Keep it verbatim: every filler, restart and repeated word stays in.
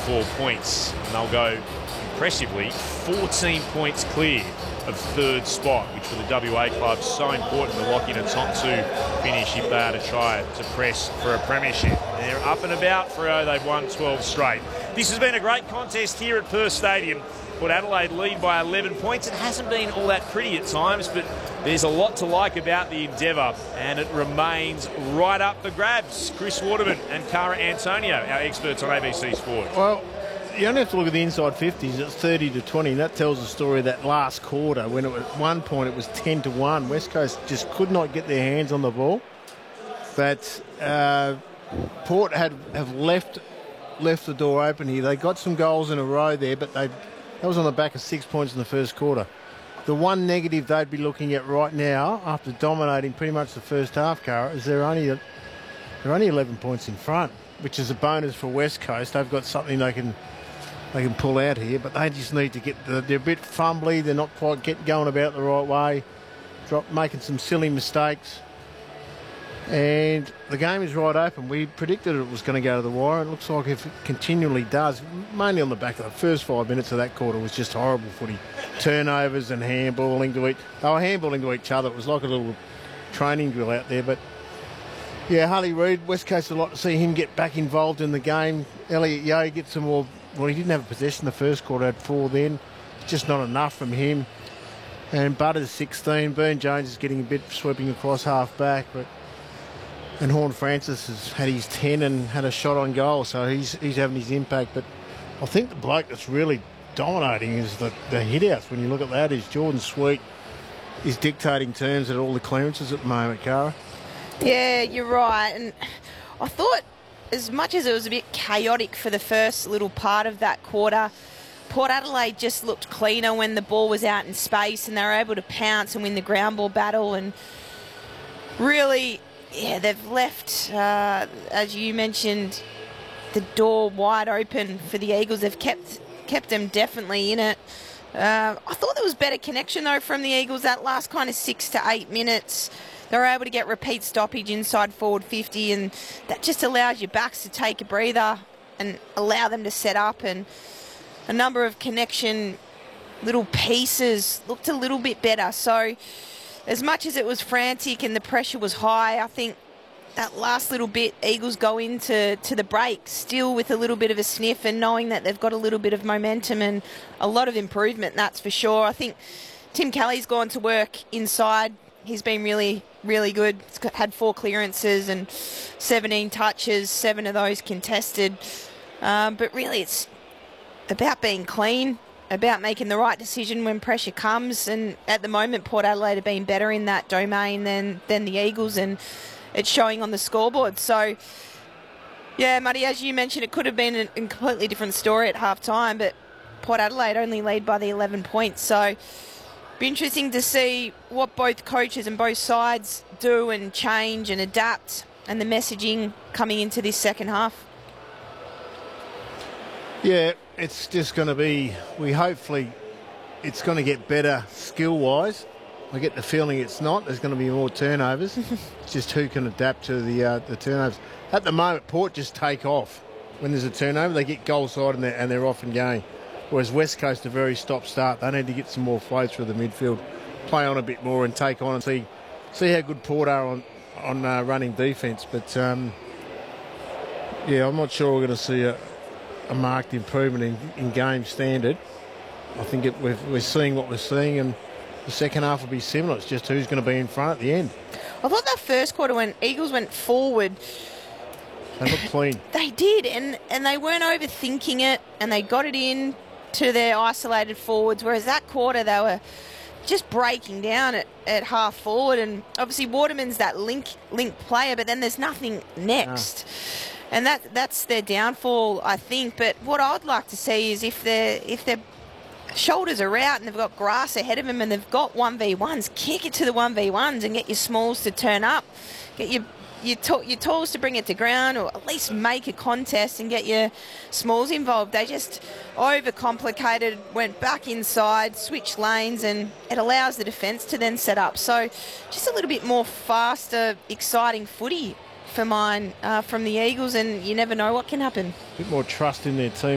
four points. And they'll go, impressively, fourteen points clear of third spot, which for the W A club so important to lock in a top two finish if they are to try to press for a premiership. They're up and about for oh, they've won twelve straight. This has been a great contest here at Perth Stadium. Port Adelaide lead by eleven points. It hasn't been all that pretty at times, but there's a lot to like about the endeavour, and it remains right up for grabs. Chris Waterman and Cara Antonio, our experts on A B C Sport. Well, you only have to look at the inside fifties. It's thirty to twenty, and that tells the story of that last quarter when it was, at one point it was ten to one. West Coast just could not get their hands on the ball. But uh, Port had have left left the door open here. They got some goals in a row there, but they that was on the back of six points in the first quarter. The one negative they'd be looking at right now, after dominating pretty much the first half, Cara, is they're only they're only eleven points in front, which is a bonus for West Coast. They've got something they can they can pull out here, but they just need to get the, they're a bit fumbly. They're not quite getting going about the right way. Drop making some silly mistakes. And the game is right open. We predicted it was going to go to the wire. It looks like if it continually does, mainly on the back of the first five minutes of that quarter was just horrible footy. Turnovers and handballing to each. They were handballing to each other. It was like a little training drill out there. But yeah, Harley Reid, West Coast, a lot to see him get back involved in the game. Elliot Yeo gets some more. Well, he didn't have a possession the first quarter. Had four then. Just not enough from him. And Butters sixteen. Burn Jones is getting a bit sweeping across half back, but. And Horn Francis has had his ten and had a shot on goal, so he's he's having his impact. But I think the bloke that's really dominating is the, the hit-outs. When you look at that, is Jordan Sweet is dictating terms at all the clearances at the moment, Cara. Yeah, you're right. And I thought as much as it was a bit chaotic for the first little part of that quarter, Port Adelaide just looked cleaner when the ball was out in space and they were able to pounce and win the ground ball battle. And really... yeah, they've left, uh, as you mentioned, the door wide open for the Eagles. They've kept kept them definitely in it. Uh, I thought there was better connection, though, from the Eagles that last kind of six to eight minutes. They were able to get repeat stoppage inside forward fifty, and that just allows your backs to take a breather and allow them to set up. And a number of connection little pieces looked a little bit better. So... as much as it was frantic and the pressure was high, I think that last little bit, Eagles go into to the break still with a little bit of a sniff and knowing that they've got a little bit of momentum and a lot of improvement, that's for sure. I think Tim Kelly's gone to work inside. He's been really, really good. He's got, had four clearances and seventeen touches, seven of those contested. Um, but really it's about being clean, about making the right decision when pressure comes, and at the moment Port Adelaide have been better in that domain than than the Eagles, and it's showing on the scoreboard. So yeah, Muddy, as you mentioned, it could have been a, a completely different story at half time, but Port Adelaide only lead by the eleven points. So be interesting to see what both coaches and both sides do and change and adapt, and the messaging coming into this second half. Yeah, it's just going to be, we hopefully, it's going to get better skill-wise. I get the feeling it's not. There's going to be more turnovers. It's just who can adapt to the uh, the turnovers. At the moment, Port just take off. When there's a turnover, they get goal side and they're, and they're off and going. Whereas West Coast are very stop-start. They need to get some more flow through the midfield, play on a bit more and take on and see see how good Port are on, on uh, running defence. But, um, yeah, I'm not sure we're going to see a... a marked improvement in, in game standard. I think it, we're, we're seeing what we're seeing, and the second half will be similar. It's just who's going to be in front at the end. I thought that first quarter when Eagles went forward, they looked clean. They did, and, and they weren't overthinking it, and they got it in to their isolated forwards, whereas that quarter they were just breaking down at, at half forward, and obviously Waterman's that link link player, but then there's nothing next. No. And that that's their downfall, I think. But what I'd like to see is if their if their shoulders are out and they've got grass ahead of them and they've got one v ones, kick it to the one v ones and get your smalls to turn up, get your your, to, your talls to bring it to ground, or at least make a contest and get your smalls involved. They just overcomplicated, went back inside, switched lanes, and it allows the defence to then set up. So just a little bit more faster, exciting footy for mine uh, from the Eagles, and you never know what can happen. A bit more trust in their team.